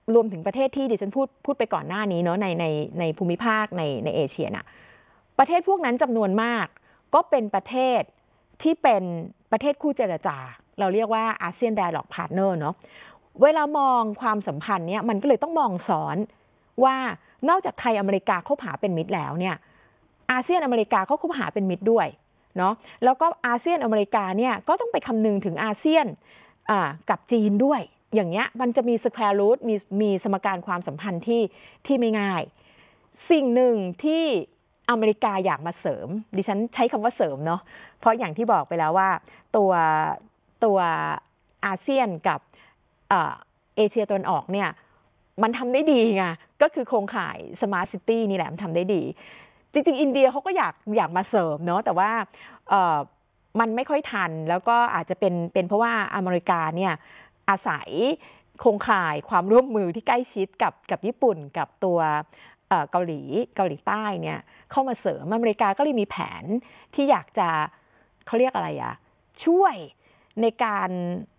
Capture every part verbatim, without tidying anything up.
รวมถึงประเทศที่ดิฉันพูดพูดไปก่อนหน้านี้เนาะในในในภูมิภาคในในเอเชียน่ะประเทศพวกนั้นจำนวนมากก็เป็นประเทศที่เป็นประเทศคู่เจรจาเราเรียกว่าอาเซียน Dialogue Partner เนาะเวลามองความสัมพันธ์เนี่ยมันก็เลยต้องมองซ้อนว่านอกจากไทยอเมริกาคบหาเป็นมิตรแล้วเนี่ยอาเซียนอเมริกาก็คบหาเป็นมิตรด้วยเนาะแล้วก็อาเซียนอเมริกาเนี่ยก็ต้องไปคำนึงถึงอาเซียนกับจีนด้วยอย่างเงี้ยมันจะมีสแควร์รูทมีมีสมการความสัมพันธ์ที่ที่ไม่ง่ายสิ่งหนึ่งที่อเมริกาอยากมาเสริมดิฉันใช้คำว่าเสริมเนาะเพราะอย่างที่บอกไปแล้วว่าตัวตัวอาเซียนกับเอเชียตะวันออกเนี่ยมันทำได้ดีไงก็คือโครงข่าย Smart City นี่แหละมันทำได้ดีจริงๆอินเดียเขาก็อยากอยากมาเสริมเนาะแต่ว่ามันไม่ค่อยทันแล้วก็อาจจะเป็นเป็นเพราะว่าอเมริกาเนี่ยอาศัยโครงข่ายความร่วมมือที่ใกล้ชิดกับกับญี่ปุ่นกับตัวเกาหลีเกาหลีใต้เนี่ยเข้ามาเสริมอเมริกาก็เลยมีแผนที่อยากจะเขาเรียกอะไรอะช่วยในการ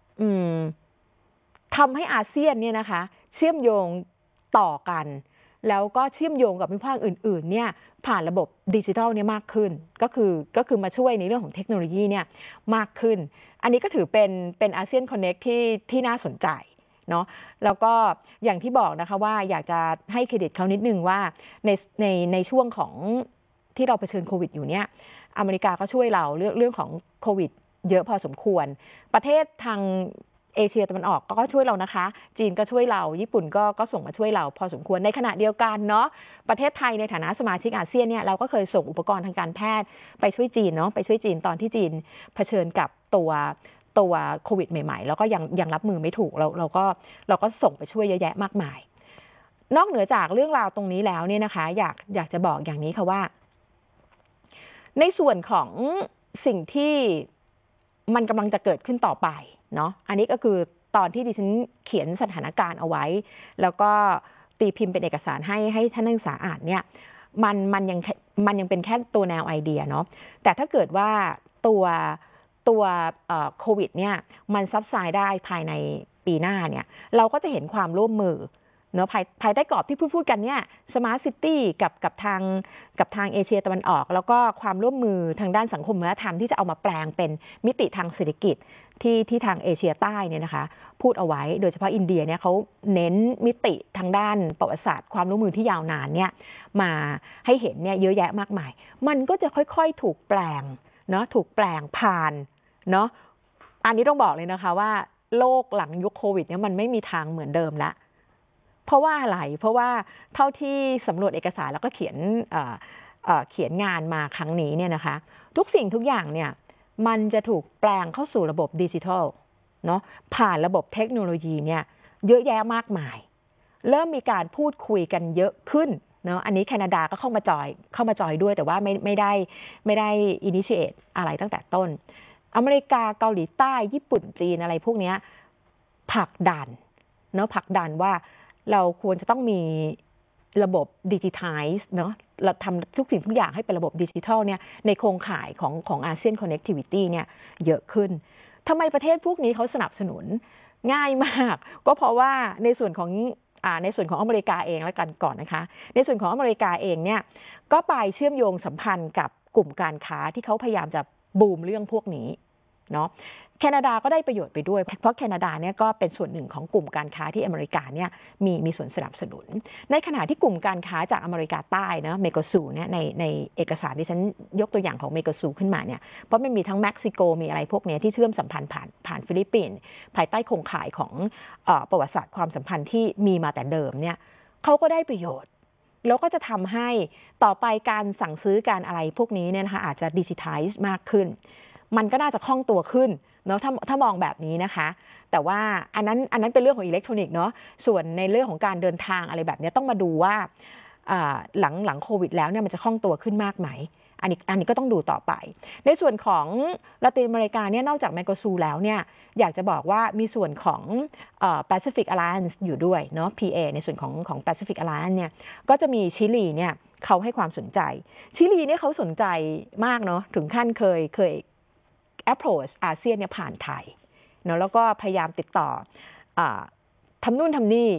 ทำให้อาเซียนเนี่ยนะคะเชื่อมโยงต่อกันแล้วก็เชื่อมโยงกับภูมิภาคอื่นๆเนี่ยผ่านระบบดิจิทัลเนี่ยมากขึ้นก็คือก็คือมาช่วยในเรื่องของเทคโนโลยีเนี่ยมากขึ้นอันนี้ก็ถือเป็นเป็นอาเซียนคอนเน็กที่ที่น่าสนใจเนาะแล้วก็อย่างที่บอกนะคะว่าอยากจะให้เครดิตเขานิดนึงว่าในในในช่วงของที่เราเผชิญโควิดอยู่เนี่ยอเมริกาก็ช่วยเราเรื่องเรื่องของโควิดเยอะพอสมควรประเทศทางเอเชียตะวันออกก็ช่วยเรานะคะจีนก็ช่วยเราญี่ปุ่นก็ก็ส่งมาช่วยเราพอสมควรในขณะเดียวกันเนาะประเทศไทยในฐานะสมาชิกอาเซียนเนี่ยเราก็เคยส่งอุปกรณ์ทางการแพทย์ไปช่วยจีนเนาะไปช่วยจีนตอนที่จีนเผชิญกับตัวตัวโควิดใหม่ๆแล้วก็ยังยังรับมือไม่ถูกเราเราก็เราก็ส่งไปช่วยเยอะแยะมากมายนอกเหนือจากเรื่องราวตรงนี้แล้วเนี่ยนะคะอยากอยากจะบอกอย่างนี้ค่ะว่าในส่วนของสิ่งที่มันกำลังจะเกิดขึ้นต่อไปเนาะอันนี้ก็คือตอนที่ดิฉันเขียนสถานการณ์เอาไว้แล้วก็ตีพิมพ์เป็นเอกสารให้ให้ท่านนักศึกษาอ่านเนี่ยมันมันยังมันยังเป็นแค่ตัวแนวไอเดียเนาะแต่ถ้าเกิดว่าตัวตัวโควิดเนี่ยมันซับไซด์ได้ภายในปีหน้าเนี่ยเราก็จะเห็นความร่วมมือเนาะภายภายใต้กรอบที่พูดพูดกันเนี่ย Smart City กับกับทางกับทางเอเชียตะวันออกแล้วก็ความร่วมมือทางด้านสังคมวัฒนธรรมที่จะเอามาแปลงเป็นมิติทางเศรษฐกิจที่ที่ทางเอเชียใต้เนี่ยนะคะพูดเอาไว้โดยเฉพาะอินเดียเนี่ยเขาเน้นมิติทางด้านประวัติศาสตร์ความร่วมมือที่ยาวนานเนี่ยมาให้เห็นเนี่ยเยอะแยะมากมายมันก็จะค่อยๆถูกแปลงเนาะถูกแปลงผ่านเนาะอันนี้ต้องบอกเลยนะคะว่าโลกหลังยุคโควิดเนี่ยมันไม่มีทางเหมือนเดิมละเพราะว่าอะไรเพราะว่าเท่าที่สำรวจเอกสารแล้วก็เขียนเขียนงานมาครั้งนี้เนี่ยนะคะทุกสิ่งทุกอย่างเนี่ยมันจะถูกแปลงเข้าสู่ระบบดิจิทัลเนาะผ่านระบบเทคโนโลยีเนี่ยเยอะแยะมากมายเริ่มมีการพูดคุยกันเยอะขึ้นเนาะอันนี้แคนาดาก็เข้ามาจอยเข้ามาจอยด้วยแต่ว่าไม่ไม่ได้ไม่ได้อินิชิเอตอะไรตั้งแต่ต้นอเมริกาเกาหลีใต้ญี่ปุ่นจีนอะไรพวกนี้ผลักดันเนาะผลักดันว่าเราควรจะต้องมีระบบดิจิทัลเนาะเราทำทุกสิ่งทุกอย่างให้เป็นระบบดิจิทัลเนี่ยในโครงข่ายของของอาเซียนคอนเน็กทิวิตี้เนี่ยเยอะขึ้นทำไมประเทศพวกนี้เขาสนับสนุนง่ายมากก็เพราะว่าในส่วนของอ่าในส่วนของอเมริกาเองแล้วกันก่อนนะคะในส่วนของอเมริกาเองเนี่ยก็ไปเชื่อมโยงสัมพันธ์กับกลุ่มการค้าที่เขาพยายามจะบูมเรื่องพวกนี้เนาะแคนาดาก็ได้ประโยชน์ไปด้วยเพราะแคนาดาเนี่ยก็เป็นส่วนหนึ่งของกลุ่มการค้าที่อเมริกาเนี่ยมีมีส่วนสนับสนุนในขณะที่กลุ่มการค้าจากอเมริกาใต้นะเมโกซูเนี่ยในในเอกสารที่ฉันยกตัวอย่างของเมโกซูขึ้นมาเนี่ยเพราะมันมีทั้งเม็กซิโกมีอะไรพวกนี้ที่เชื่อมสัมพันธ์ผ่านผ่านฟิลิปปินส์ภายใต้โครงข่ายของเอ่อประวัติศาสตร์ความสัมพันธ์ที่มีมาแต่เดิมเนี่ยเขาก็ได้ประโยชน์แล้วก็จะทำให้ต่อไปการสั่งซื้อการอะไรพวกนี้เนี่ยนะคะอาจจะดิจิทัลมากขึ้นมันก็น่าจะคล่องตัวขึ้นเนาะถ้าถ้ามองแบบนี้นะคะแต่ว่าอันนั้นอันนั้นเป็นเรื่องของอิเล็กทรอนิกส์เนาะส่วนในเรื่องของการเดินทางอะไรแบบนี้ต้องมาดูว่าหลังหลังโควิดแล้วเนี่ยมันจะคล่องตัวขึ้นมากไหมอันนี้อันนี้ก็ต้องดูต่อไปในส่วนของลาตินอเมริกาเนี่ยนอกจากเมโกซูแล้วเนี่ยอยากจะบอกว่ามีส่วนของ Pacific Alliance อยู่ด้วยเนาะ พี เอ ในส่วนของของ Pacific Alliance เนี่ยก็จะมีชิลีเนี่ยเขาให้ความสนใจชิลีเนี่ยเขาสนใจมากเนาะถึงขั้นเคยเคยapproach อาเซียนเนี่ยผ่านไทยเนาะแล้วก็พยายามติดต่อทำนู่นทำนี่